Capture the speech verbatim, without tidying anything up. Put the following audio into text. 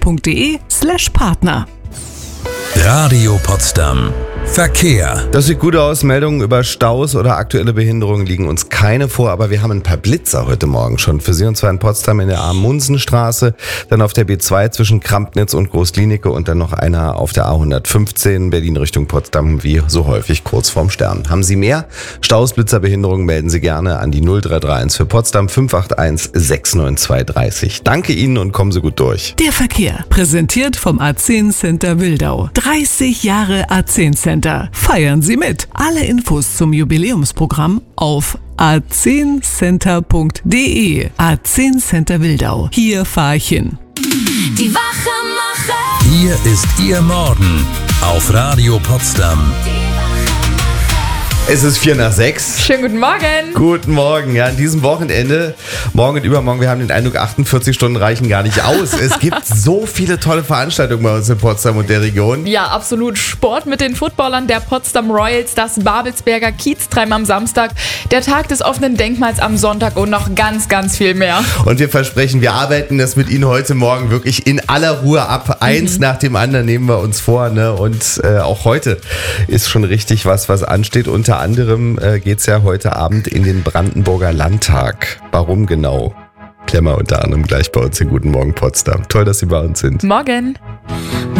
radio.de slash Partner. Radio Potsdam. Verkehr. Das sieht gut aus. Meldungen über Staus oder aktuelle Behinderungen liegen uns keine vor, aber wir haben ein paar Blitzer heute Morgen schon für Sie, und zwar in Potsdam in der Amundsenstraße, dann auf der B zwei zwischen Krampnitz und Großklinike und dann noch einer auf der A hundertfünfzehn Berlin Richtung Potsdam, wie so häufig kurz vorm Stern. Haben Sie mehr Staus, Blitzer, Behinderungen, melden Sie gerne an die null drei drei eins für Potsdam fünf acht eins sechs neun zwei drei null. Danke Ihnen und kommen Sie gut durch. Der Verkehr, präsentiert vom A zehn Center Wildau. dreißig Jahre A zehn Center. Feiern Sie mit. Alle Infos zum Jubiläumsprogramm auf a zehn center punkt de. A zehn Center Wildau. Hier fahr ich hin. Die Wachemacher. Hier ist Ihr Morgen auf Radio Potsdam. Es ist vier nach sechs. Schönen guten Morgen. Guten Morgen. Ja, an diesem Wochenende, morgen und übermorgen, wir haben den Eindruck, achtundvierzig Stunden reichen gar nicht aus. Es gibt so viele tolle Veranstaltungen bei uns in Potsdam und der Region. Ja, absolut. Sport mit den Footballern der Potsdam Royals, das Babelsberger Kieztreim am Samstag, der Tag des offenen Denkmals am Sonntag und noch ganz, ganz viel mehr. Und wir versprechen, wir arbeiten das mit Ihnen heute Morgen wirklich in aller Ruhe ab. Eins mhm. nach dem anderen nehmen wir uns vor. Ne? Und äh, auch heute ist schon richtig was, was ansteht. Unter anderem äh, geht es ja heute Abend in den Brandenburger Landtag. Warum genau? Klären wir unter anderem gleich bei uns in Guten Morgen Potsdam. Toll, dass Sie bei uns sind. Morgen.